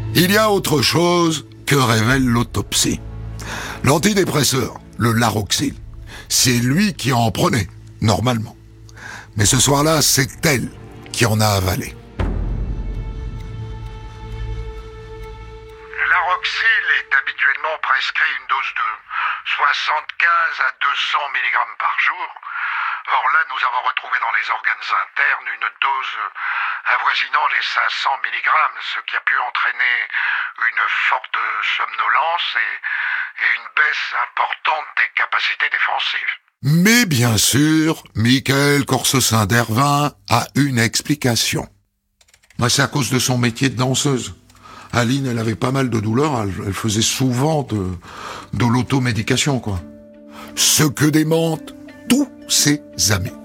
Il y a autre chose que révèle l'autopsie. L'antidépresseur, le Laroxyl, c'est lui qui en prenait, normalement. Mais ce soir-là, c'est elle qui en a avalé. Le Laroxyl est habituellement prescrit une dose de 75 à 200 mg par jour. Or là, nous avons retrouvé dans les organes internes une dose avoisinant les 500 mg, ce qui a pu entraîner une forte somnolence et une baisse importante des capacités défensives. Mais bien sûr, Michael Corsecin-Dervin a une explication. C'est à cause de son métier de danseuse. Aline, elle avait pas mal de douleurs, elle faisait souvent de l'automédication, quoi. Ce que démentent tous ses amis.